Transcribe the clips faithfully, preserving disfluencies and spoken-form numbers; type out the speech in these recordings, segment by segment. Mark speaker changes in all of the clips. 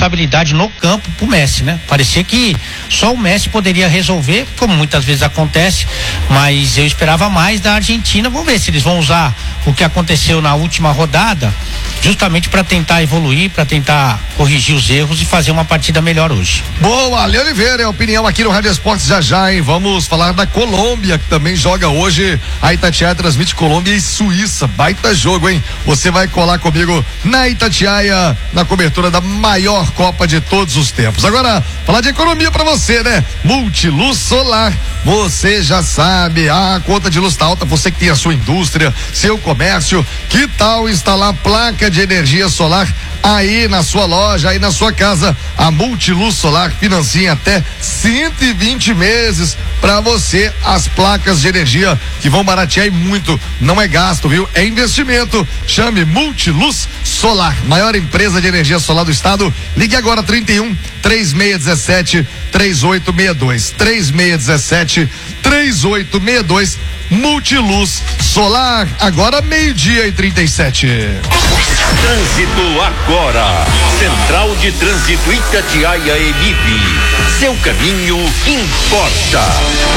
Speaker 1: responsabilidade no campo pro Messi, né? Parecia que só o Messi poderia resolver, como muitas vezes acontece, mas eu esperava mais da Argentina. Vamos ver se eles vão usar o que aconteceu na última rodada justamente para tentar evoluir, para tentar corrigir os erros e fazer uma partida melhor hoje.
Speaker 2: Boa, Ale Oliveira, é a opinião aqui no Rádio Esportes já já, hein? Vamos falar da Colômbia, que também joga hoje. A Itatiaia transmite Colômbia e Suíça, baita jogo, hein? Você vai colar comigo na Itatiaia, na cobertura da maior Copa de todos os tempos. Agora, falar de economia pra você, né? Multiluz Solar, você já sabe, a conta de luz tá alta, você que tem a sua indústria, seu comércio, que tal instalar placa de energia solar aí na sua loja, aí na sua casa? A Multiluz Solar financia até cento e vinte meses para você as placas de energia que vão baratear e muito. Não é gasto, viu? É investimento. Chame Multiluz Solar, maior empresa de energia solar do estado. Ligue agora trinta e um, três seis um sete, três oito seis dois, três seis um sete, três oito seis dois. Multiluz Solar, agora meio-dia e trinta e sete.
Speaker 3: Trânsito agora. Central de Trânsito Itatiaia Emib. Seu caminho importa.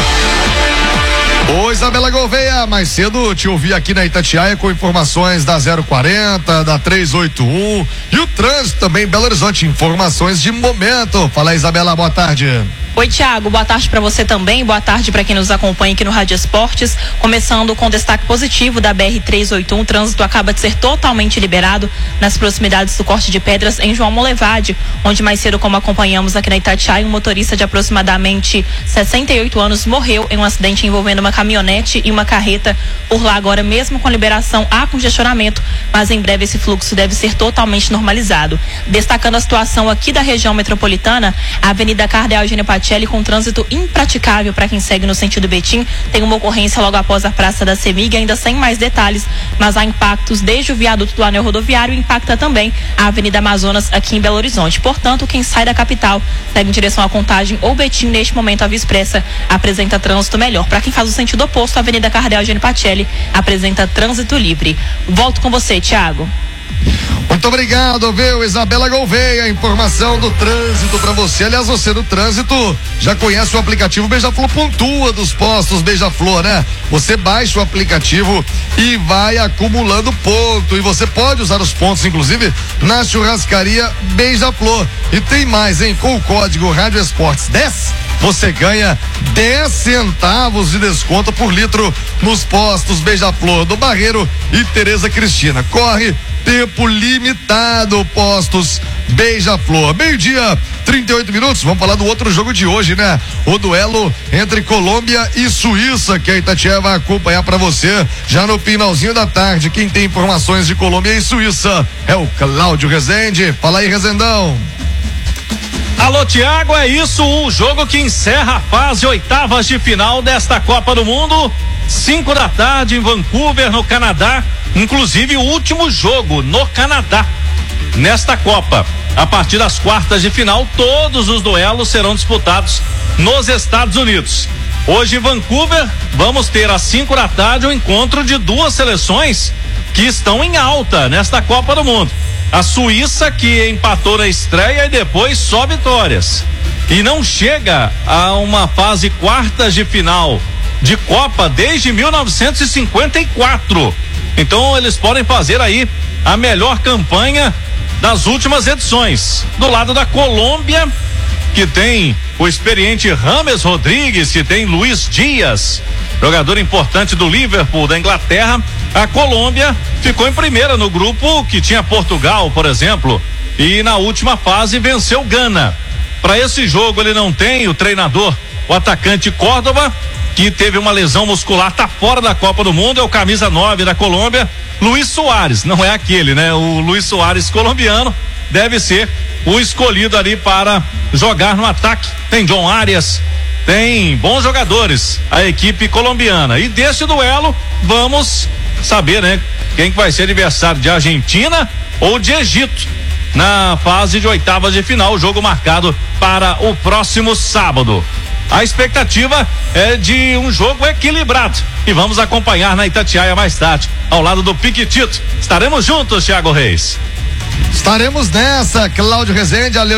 Speaker 2: Ô Isabela Gouveia, mais cedo te ouvi aqui na Itatiaia com informações da zero quarenta, da trezentos e oitenta e um e o trânsito também em Belo Horizonte, informações de momento. Fala, Isabela, boa tarde.
Speaker 4: Oi, Thiago, boa tarde para você também, boa tarde para quem nos acompanha aqui no Rádio Esportes, começando com destaque positivo da B R trezentos e oitenta e um, o trânsito acaba de ser totalmente liberado nas proximidades do corte de pedras em João Molevade, onde mais cedo, como acompanhamos aqui na Itatiaia, um motorista de aproximadamente sessenta e oito anos morreu em um acidente envolvendo uma caminhonete e uma carreta. Por lá agora, mesmo com a liberação, há congestionamento, mas em breve esse fluxo deve ser totalmente normalizado. Destacando a situação aqui da região metropolitana, a Avenida Cardeal Eugênio Pacelli com trânsito impraticável para quem segue no sentido Betim. Tem uma ocorrência logo após a Praça da Semig, ainda sem mais detalhes, mas há impactos desde o viaduto do anel rodoviário, impacta também a Avenida Amazonas aqui em Belo Horizonte. Portanto, quem sai da capital segue em direção à Contagem ou Betim, neste momento a Via Expressa apresenta trânsito melhor. Para quem faz o sentido oposto, a Avenida Cardeal Eugênio Pacelli apresenta trânsito livre. Volto com você, Thiago.
Speaker 2: Muito obrigado, viu, Isabela Gouveia, informação do trânsito pra você. Aliás, você do trânsito já conhece o aplicativo Beija-Flor Pontua dos postos Beija-Flor, né? Você baixa o aplicativo e vai acumulando ponto, e você pode usar os pontos, inclusive, na churrascaria Beija-Flor. E tem mais, hein? Com o código Rádio Esportes dez, você ganha dez centavos de desconto por litro nos postos Beija-Flor do Barreiro e Tereza Cristina. Corre, tempo limitado, postos Beija-Flor. Meio-dia, trinta e oito minutos. Vamos falar do outro jogo de hoje, né? O duelo entre Colômbia e Suíça, que a Itatiaia vai acompanhar para você já no finalzinho da tarde. Quem tem informações de Colômbia e Suíça é o Cláudio Rezende. Fala aí, Rezendão.
Speaker 5: Alô, Thiago, é isso, um jogo que encerra a fase oitavas de final desta Copa do Mundo, cinco da tarde em Vancouver, no Canadá, inclusive o último jogo no Canadá nesta Copa. A partir das quartas de final, todos os duelos serão disputados nos Estados Unidos. Hoje em Vancouver, vamos ter às cinco da tarde o encontro de duas seleções que estão em alta nesta Copa do Mundo. A Suíça, que empatou na estreia e depois só vitórias, e não chega a uma fase quartas de final de Copa desde mil novecentos e cinquenta e quatro. Então eles podem fazer aí a melhor campanha das últimas edições. Do lado da Colômbia, que tem o experiente James Rodrigues, que tem Luiz Dias, jogador importante do Liverpool da Inglaterra. A Colômbia ficou em primeira no grupo, que tinha Portugal, por exemplo, e na última fase venceu Gana. Para esse jogo ele não tem o treinador, o atacante Córdoba, que teve uma lesão muscular, tá fora da Copa do Mundo. É o camisa nove da Colômbia, Luiz Soares, não é aquele, né? O Luiz Soares colombiano deve ser o escolhido ali para jogar no ataque. Tem John Arias, tem bons jogadores a equipe colombiana. E desse duelo vamos saber, né, quem que vai ser adversário de Argentina ou de Egito na fase de oitavas de final, o jogo marcado para o próximo sábado. A expectativa é de um jogo equilibrado e vamos acompanhar na Itatiaia mais tarde, ao lado do Piquitito. Estaremos juntos, Thiago Reis.
Speaker 2: Estaremos nessa, Cláudio Rezende,